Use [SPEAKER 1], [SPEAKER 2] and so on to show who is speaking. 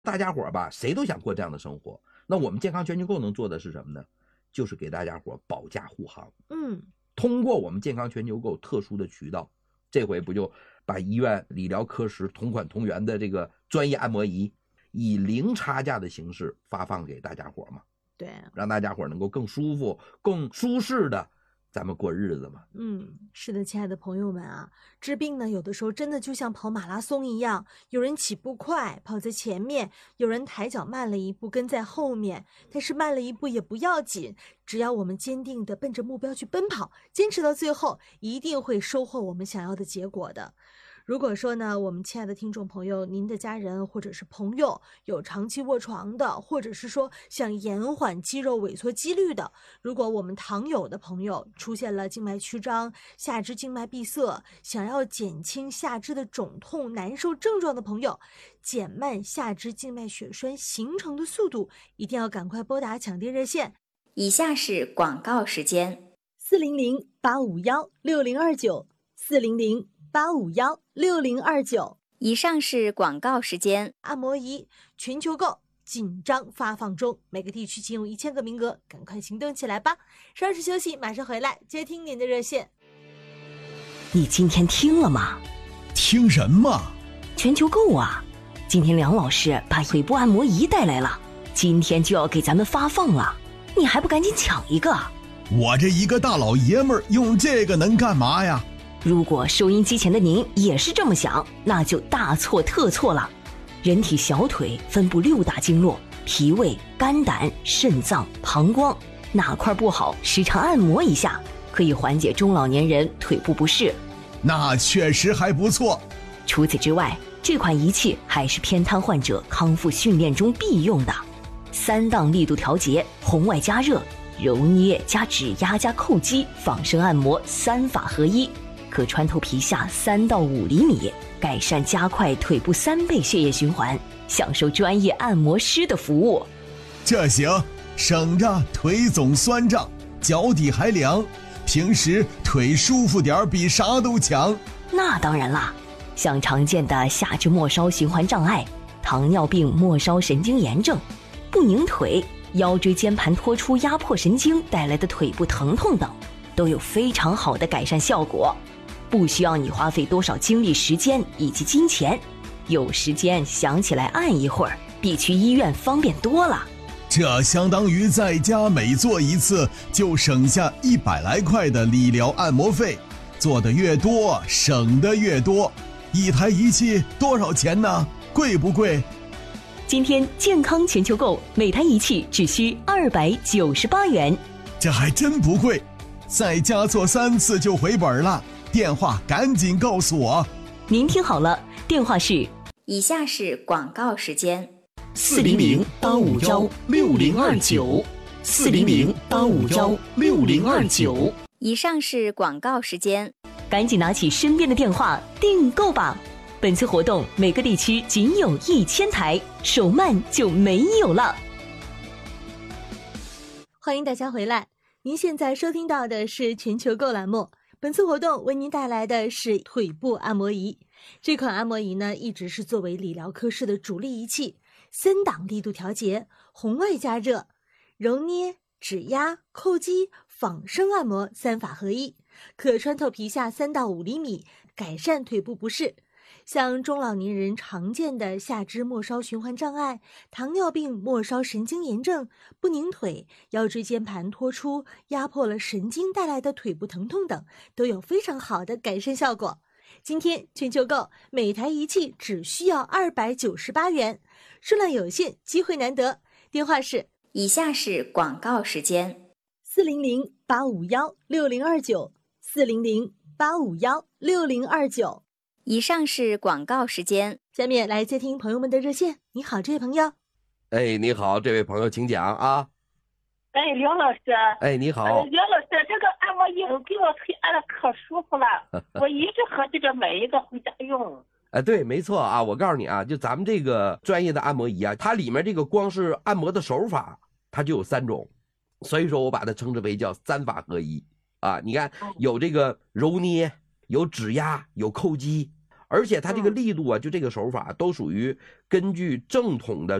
[SPEAKER 1] 大家伙吧，谁都想过这样的生活。那我们健康全球购能做的是什么呢？就是给大家伙保驾护航。通过我们健康全球购特殊的渠道，这回不就把医院理疗科室同款同源的这个专业按摩仪，以零差价的形式发放给大家伙嘛？
[SPEAKER 2] 对，
[SPEAKER 1] 让大家伙能够更舒服、更舒适的咱们过日子嘛。
[SPEAKER 2] 是的，亲爱的朋友们啊，治病呢，有的时候真的就像跑马拉松一样，有人起步快，跑在前面，有人抬脚慢了一步，跟在后面。但是慢了一步也不要紧，只要我们坚定地奔着目标去奔跑，坚持到最后，一定会收获我们想要的结果的。如果说呢，我们亲爱的听众朋友，您的家人或者是朋友有长期卧床的，或者是说想延缓肌肉萎缩肌率的，如果我们糖友的朋友出现了静脉曲张、下肢静脉闭塞，想要减轻下肢的肿痛难受症状的朋友，减慢下肢静脉血栓形成的速度，一定要赶快拨打抢电热线。
[SPEAKER 3] 以下是广告时间
[SPEAKER 2] 400-851-6029，400-851-6029。
[SPEAKER 3] 以上是广告时间。
[SPEAKER 2] 按摩仪全球购紧张发放中，每个地区仅有1000个名额，赶快行动起来吧！稍事休息，马上回来接听您的热线。
[SPEAKER 4] 你今天听了吗？
[SPEAKER 5] 听什么？
[SPEAKER 4] 全球购啊！今天梁老师把腿部按摩仪带来了，今天就要给咱们发放了，你还不赶紧抢一个？
[SPEAKER 5] 我这一个大老爷们儿用这个能干嘛呀？
[SPEAKER 4] 如果收音机前的您也是这么想，那就大错特错了。人体小腿分布6大经络，脾胃、肝胆、肾脏、膀胱，哪块不好，时常按摩一下，可以缓解中老年人腿部不适。
[SPEAKER 5] 那确实还不错。
[SPEAKER 4] 除此之外，这款仪器还是偏瘫患者康复训练中必用的，3档力度调节、红外加热、揉捏加指压加叩击、仿生按摩3法合一，可穿透皮下3到5厘米，改善加快腿部3倍血液循环，享受专业按摩师的服务。
[SPEAKER 5] 这行，省着腿总酸胀，脚底还凉，平时腿舒服点比啥都强。
[SPEAKER 4] 那当然啦，像常见的下肢末梢循环障碍、糖尿病末梢神经炎症、不拧腿、腰椎间盘突出压迫神经带来的腿部疼痛等，都有非常好的改善效果，不需要你花费多少精力、时间以及金钱，有时间想起来按一会儿，比去医院方便多了。
[SPEAKER 5] 这相当于在家每做一次就省下100来块的理疗按摩费，做得越多省得越多。一台仪器多少钱呢？贵不贵？
[SPEAKER 4] 今天健康全球购，每台仪器只需298元，
[SPEAKER 5] 这还真不贵，在家做3次就回本了。电话赶紧告诉我。
[SPEAKER 4] 您听好了，电话是。
[SPEAKER 3] 以下是广告时间
[SPEAKER 4] ，400-851-6029，400-851-6029。
[SPEAKER 3] 以上是广告时间，
[SPEAKER 4] 赶紧拿起身边的电话订购吧。本次活动每个地区仅有1000台，手慢就没有了。
[SPEAKER 2] 欢迎大家回来，您现在收听到的是全球购栏目。本次活动为您带来的是腿部按摩仪。这款按摩仪呢，一直是作为理疗科室的主力仪器，3档力度调节、红外加热、揉捏、指压、叩击、仿生按摩3法合一，可穿透皮下3到5厘米，改善腿部不适。像中老年人常见的下肢末梢循环障碍、糖尿病末梢神经炎症、不拧腿、腰椎间盘突出压迫了神经带来的腿部疼痛等，都有非常好的改善效果。今天全球购每台仪器只需要298元，数量有限，机会难得。电话是。
[SPEAKER 3] 以下是广告时间
[SPEAKER 2] 400-851-6029，400-851-6029。
[SPEAKER 3] 以上是广告时间，
[SPEAKER 2] 下面来接听朋友们的热线。你好，这位朋友。
[SPEAKER 1] 哎，你好，这位朋友，请讲啊。
[SPEAKER 6] 哎，刘老师。
[SPEAKER 1] 哎，你好。
[SPEAKER 6] 刘老师，这个按摩仪给我腿按的可舒服了，我一直合计着买一个回家用。
[SPEAKER 1] 对，没错啊，我告诉你啊，就咱们这个专业的按摩仪啊，它里面这个光是按摩的手法，它就有3种，所以说我把它称之为叫3法合一啊。你看，有这个揉捏，有指压，有叩击， 而且它这个力度啊，就这个手法都属于根据正统的